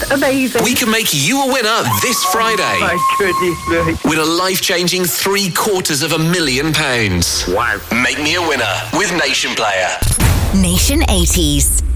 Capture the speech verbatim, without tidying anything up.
Amazing. We can make you a winner this Friday. Oh, my goodness me. With a life-changing three quarters of a million pounds. Wow. Make me a winner with Nation Player. Nation eighties.